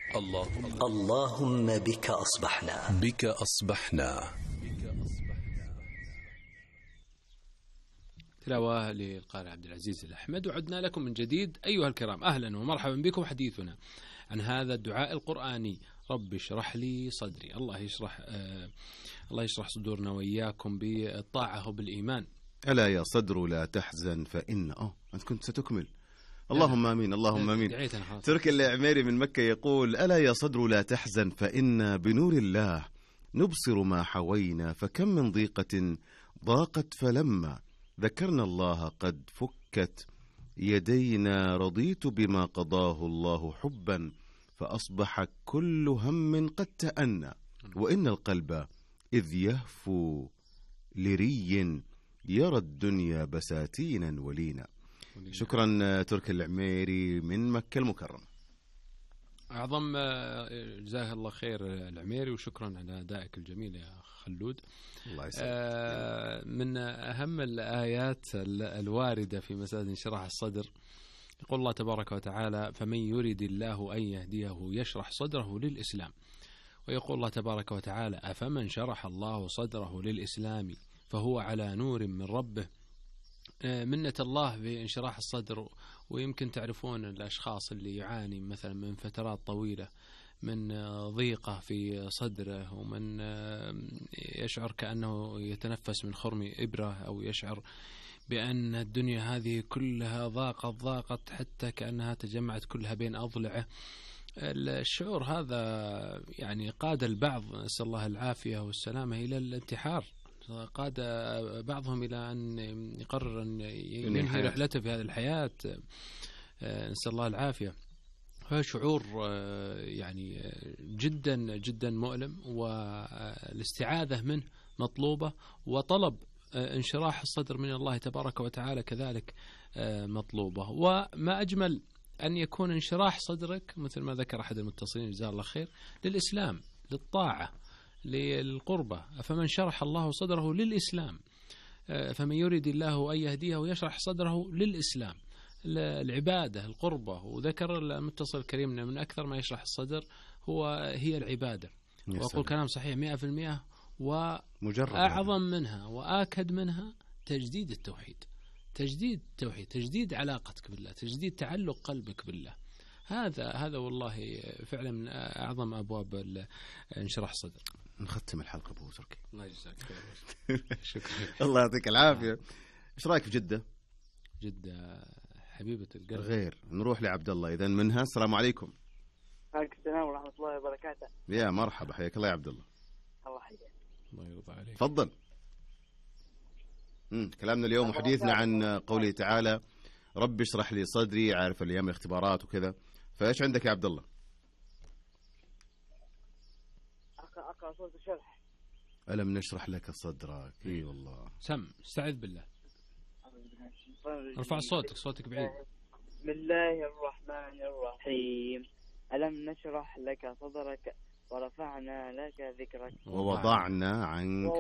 اللهم بك أصبحنا. تلاوة للقارئ عبد العزيز الأحمد. وعدنا لكم من جديد أيها الكرام، أهلا ومرحبا بكم. حديثنا عن هذا الدعاء القرآني: رب اشرح لي صدري. الله يشرح صدورنا وإياكم بالطاعة وبالإيمان. ألا يا صدر لا تحزن فإن أنت كنت ستكمل. اللهم آمين اللهم آمين. تركي العميري من مكة يقول: ألا يا صدر لا تحزن فإن بنور الله نبصر ما حوينا، فكم من ضيقة ضاقت فلما ذكرنا الله قد فكت يدينا، رضيت بما قضاه الله حبا، فأصبح كل هم قد تأنى، وإن القلب إذ يهفو لري يرى الدنيا بساتينا ولينا. شكرا تركي العميري من مكة المكرمة. أعظم جزاه الله خير العميري، وشكرا على أدائك الجميل يا خلود. الله يسلمك. من أهم الآيات الواردة في مسألة انشراح الصدر يقول الله تبارك وتعالى: فمن يريد الله أن يهديه يشرح صدره للإسلام. ويقول الله تبارك وتعالى: أفمن شرح الله صدره للإسلام فهو على نور من ربه. منة الله بانشراح الصدر. ويمكن تعرفون الأشخاص اللي يعاني مثلا من فترات طويلة من ضيقة في صدره، ومن يشعر كأنه يتنفس من خرم إبرة، أو يشعر بأن الدنيا هذه كلها ضاقت حتى كأنها تجمعت كلها بين أضلعه. الشعور هذا يعني قاد البعض، نسأل الله العافية والسلامة، إلى الانتحار. قاد بعضهم إلى أن يقرر أن ينهي رحلته في هذه الحياة، نسأل الله العافية. فشعور يعني جدا جدا مؤلم، والاستعاذة منه مطلوبة، وطلب انشراح الصدر من الله تبارك وتعالى كذلك مطلوبة. وما أجمل أن يكون انشراح صدرك مثل ما ذكر أحد المتصلين جزاه الله خير للإسلام، للطاعة، للقربة. فمن شرح الله صدره للإسلام، فمن يريد الله أن يهديه ويشرح صدره للإسلام، العبادة، القربة. وذكر المتصل الكريم من أكثر ما يشرح الصدر هي العبادة. وأقول كلام صحيح 100%. وأعظم منها وآكد منها تجديد التوحيد، تجديد علاقتك بالله، تجديد تعلق قلبك بالله. هذا والله فعلا من أعظم أبواب انشراح الصدر. نختم الحلقة أبو تركي. الله يجزاك خير. شكرا. الله يعطيك العافية. إيش رأيك في جدة؟ جدة حبيبة القلب. غير نروح لعبد الله إذن منها. السلام عليكم. عليكم السلام ورحمة الله وبركاته. يا مرحبا، حياك الله يا عبد الله. الله حياك. الله يرضى عليك. تفضل. كلامنا اليوم وحديثنا عن قوله تعالى: رب اشرح لي صدري. عارف الأيام الاختبارات وكذا، فإيش عندك يا عبد الله؟ أقرأ صوت الشرح. ألم نشرح لك صدرك. إي والله. استعذ بالله. ارفع صوتك بعيد. بسم الله الرحمن الرحيم. ألم نشرح لك صدرك ورفعنا لك ذكرك ووضعنا عنك